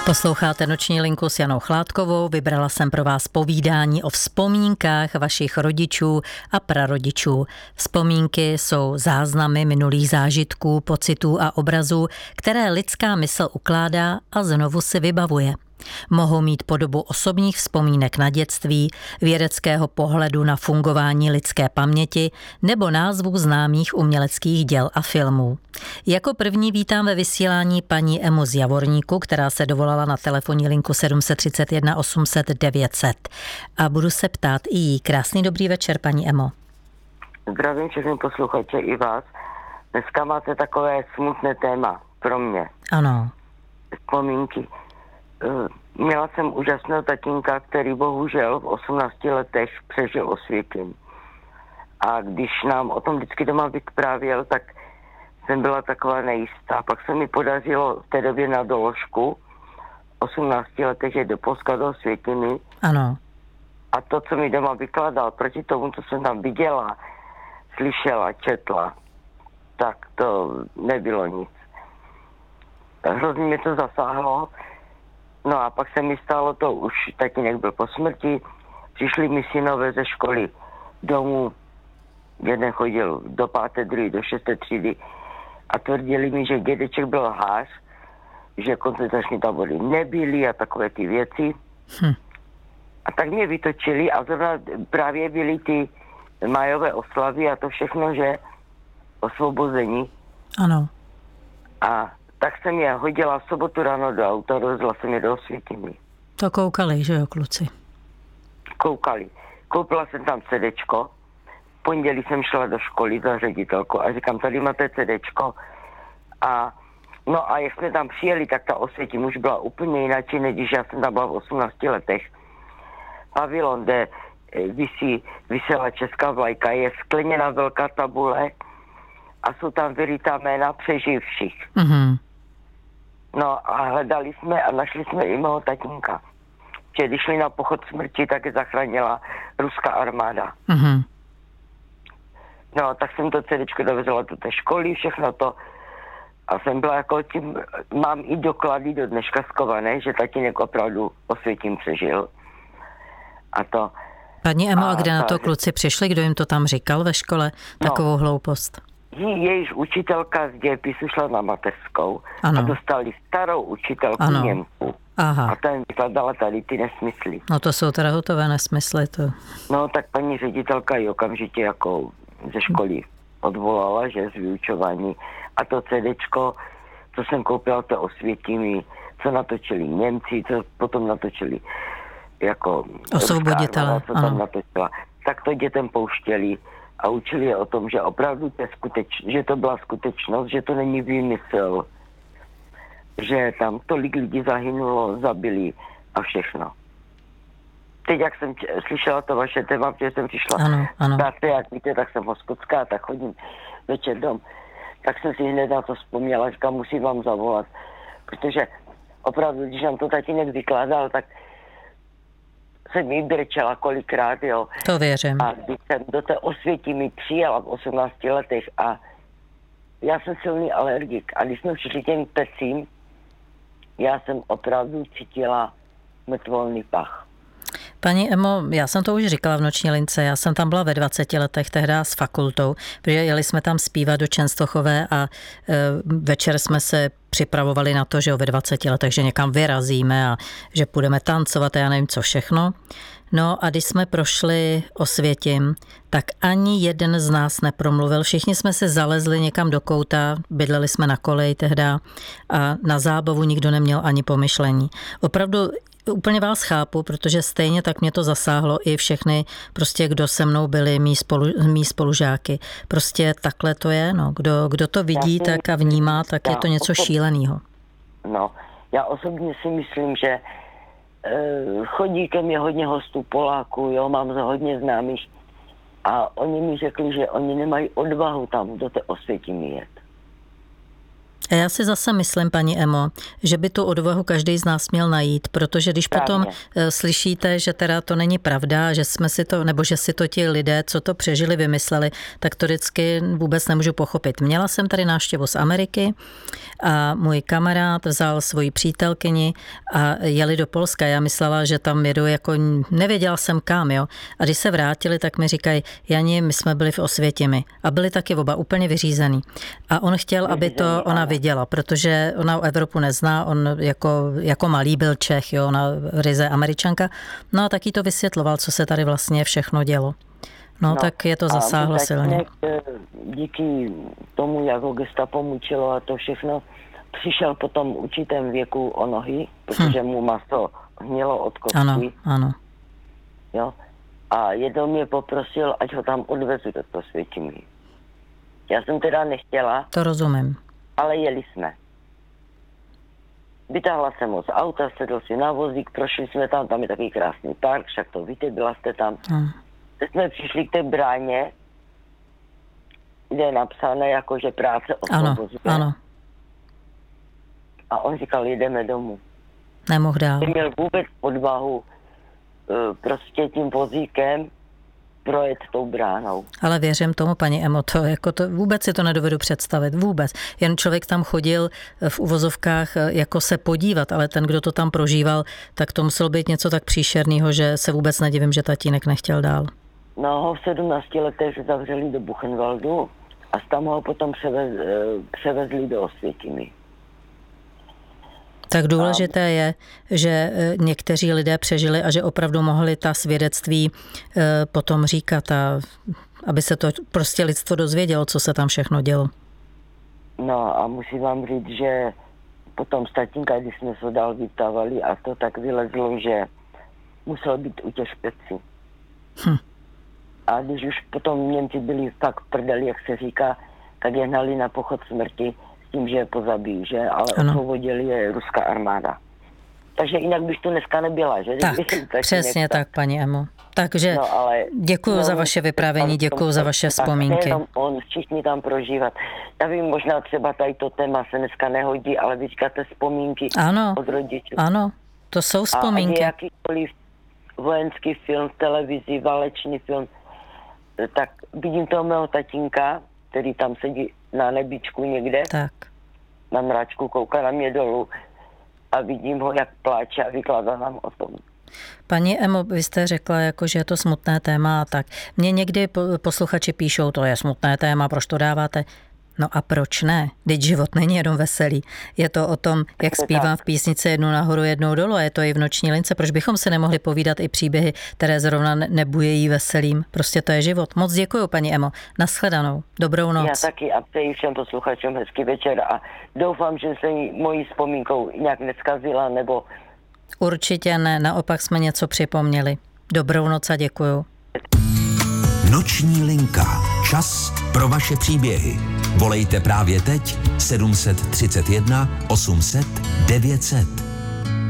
Posloucháte Noční linku s Janou Chládkovou. Vybrala jsem pro vás povídání o vzpomínkách vašich rodičů a prarodičů. Vzpomínky jsou záznamy minulých zážitků, pocitů a obrazů, které lidská mysl ukládá a znovu si vybavuje. Mohou mít podobu osobních vzpomínek na dětství, vědeckého pohledu na fungování lidské paměti nebo názvů známých uměleckých děl a filmů. Jako první vítám ve vysílání paní Emu z Javorníku, která se dovolala na telefonní linku 731 800 900. A budu se ptát i jí. Krásný dobrý večer, paní Emo. Zdravím všechny posluchače i vás. Dneska máte takové smutné téma pro mě. Ano. Vzpomínky. Měla jsem úžasného tatínka, který bohužel v 18 letech přežil osvětlím. A když nám o tom vždycky doma vyprávěl, tak jsem byla taková nejistá. Pak se mi podařilo v té době na doložku 18 letech, že do Polska do osvětlím. Ano. A to, co mi doma vykládal, proti tomu, co jsem tam viděla, slyšela, četla, tak to nebylo nic. Hrozně mě to zasáhlo. No a pak se mi stalo to, už tatínek byl po smrti, přišli mi synové ze školy domů, jeden chodil do 5., druhý do 6. třídy a tvrdili mi, že dědeček byl lhář, že koncentrační tábory nebyly a takové ty věci. A tak mě vytočili a zrovna právě byly ty májové oslavy a to všechno, že osvobození. Ano. A tak jsem je hodila v sobotu ráno do auta, rozjela jsem je do Osvětimi. To koukali, že jo, kluci? Koukali. Koupila jsem tam CDčko. V pondělí jsem šla do školy za ředitelku a říkám, tady máte CDčko. No a jak jsme tam přijeli, tak ta Osvětim už byla úplně jinak, než když já jsem tam byla v 18 letech. Pavilon, kde visela česká vlajka, je skleněná velká tabule a jsou tam vyrytá jména přeživších. Mhm. No a hledali jsme a našli jsme i mého tatínka. Že když šli na pochod smrti, tak je zachránila ruská armáda. Mhm. No, tak jsem to CDčko dovezla do té školy, všechno to. A jsem byla jako tím, mám i doklady do dneška skované, že tatínek opravdu Osvětim přežil. A to... Paní Emo, a kde na to kluci přišli? Kdo jim to tam říkal ve škole? Takovou hloupost. Jejíž učitelka z dějepisu šla na mateřskou a dostali starou učitelku Němku. Aha. A ten vykladala tady ty nesmysly. No to jsou teda hotové nesmysly. To. No tak paní ředitelka ji okamžitě jako ze školy odvolala, že z vyučování. A to CDčko, co jsem koupila, to Osvětimi, co natočili Němci, co potom natočili jako osvoboditelé, co tam natočila. Tak to dětem pouštěli a učili je o tom, že opravdu že to byla skutečnost, že to není výmysl, že tam tolik lidí zahynulo, zabili a všechno. Teď, jak jsem slyšela to vaše téma, protože jsem přišla práce, jak víte, tak jsem hospodská, tak chodím večer dom, tak jsem si hned na to vzpomněla, říkám, musím vám zavolat, protože opravdu, když nám to tatínek vykládal, tak jsem jí brečela kolikrát, jo. To věřím. A když jsem do té Osvětimi přijela v 18 letech a já jsem silný alergik a když jsme přišli těm pecím, já jsem opravdu cítila mrtvolný pach. Paní Emo, já jsem to už říkala v Noční lince, já jsem tam byla ve 20 letech tehdy s fakultou, protože jeli jsme tam zpívat do Čenstochové a večer jsme se připravovali na to, že ve 20 letech, že někam vyrazíme a že půjdeme tancovat a já nevím co všechno. No a když jsme prošli Osvětim, tak ani jeden z nás nepromluvil. Všichni jsme se zalezli někam do kouta, bydleli jsme na koleji tehda a na zábavu nikdo neměl ani pomyšlení. Opravdu úplně vás chápu, protože stejně tak mě to zasáhlo i všechny, prostě kdo se mnou byli, mý spolužáky. Prostě takhle to je, no. Kdo to vidí tak a vnímá, tak je to něco šíleného. No, já osobně si myslím, že chodí ke mně hodně hostů Poláků, jo, mám hodně známých a oni mi řekli, že oni nemají odvahu tam do té Osvětimi jet. A já si zase myslím, paní Emo, že by tu odvahu každý z nás měl najít, protože když potom slyšíte, že teda to není pravda, že jsme si to, nebo že si to ti lidé, co to přežili, vymysleli, tak to vždycky vůbec nemůžu pochopit. Měla jsem tady návštěvu z Ameriky a můj kamarád vzal svoji přítelkyni a jeli do Polska. Já myslela, že tam jedu jako, nevěděla jsem kam, jo. A když se vrátili, tak mi říkají, Jani, my jsme byli v Osvětimi a byli taky oba úplně vyřízený. A on chtěl, aby to ona viděla, protože ona Evropu nezná, on jako malý byl Čech, jo, ona ryze Američanka. No a taky to vysvětloval, co se tady vlastně všechno dělo. No tak je to zasáhlo silně. Díky tomu, jak ho gestapo mučilo a to všechno, přišel potom v určitém věku o nohy, protože mu maso hnilo od kostí. Ano. Jo. A jednou mě poprosil, ať ho tam odvezu do toho Osvětimi. Já jsem teda nechtěla. To rozumím. Ale jeli jsme. Vytáhla jsem ho z auta, sedl si na vozík, prošli jsme tam je takový krásný park, však to víte, byla jste tam. Teď jsme přišli k té bráně, kde je napsané jako, že práce osvobozuje. Ano. A on říkal, jedeme domů. Nemohl dál. Neměl vůbec odvahu prostě tím vozíkem projet tou bránou. Ale věřím tomu, paní Emo, to vůbec si to nedovedu představit, vůbec. Jen člověk tam chodil v uvozovkách jako se podívat, ale ten, kdo to tam prožíval, tak to muselo být něco tak příšerného, že se vůbec nedivím, že tatínek nechtěl dál. No, v 17 letech zavřeli do Buchenwaldu a tam ho potom převezli do Osvětimi. Tak důležité je, že někteří lidé přežili a že opravdu mohli ta svědectví potom říkat, a aby se to prostě lidstvo dozvědělo, co se tam všechno dělo. No a musím vám říct, že potom z tatínka, když jsme se dál vyptávali a to tak vylezlo, že musel být u těch špeci. A když už potom Němci byli tak prdeli, jak se říká, tak je hnali na pochod smrti s tím, že je pozabijí, že? Ale osvobodili je ruská armáda. Takže jinak bych tu dneska nebyla, že? Tak, přesně tak, paní Emo. Takže děkuju za vaše vyprávění, děkuju za vaše vzpomínky. Všichni tam prožívat. Já vím, možná třeba tady to téma se dneska nehodí, ale vy říkáte vzpomínky od rodičů. Ano, to jsou vzpomínky. A jakýkoliv vojenský film, televizi, válečný film, tak vidím toho mého tatínka, který tam sedí na nebičku někde, na mráčku, kouká na mě dolů a vidím ho, jak pláče a vykládá nám o tom. Paní Emo, vy jste řekla, že je to smutné téma a tak. Mně někdy posluchači píšou, to je smutné téma, proč to dáváte? No a proč ne? Vždyť život není jenom veselý. Je to o tom, jak zpívám v písnice jednou nahoru, jednou dolů, a je to i v Noční lince. Proč bychom si nemohli povídat i příběhy, které zrovna nebujejí veselým? Prostě to je život. Moc děkuju, paní Emo. Nashledanou. Dobrou noc. Já taky a přeji všem posluchačům hezký večer a doufám, že se mojí vzpomínkou nějak neskazila, nebo... Určitě ne, naopak jsme něco připomněli. Dobrou noc a děkuju. Noční linka. Čas pro vaše příběhy. Volejte právě teď 731 800 900.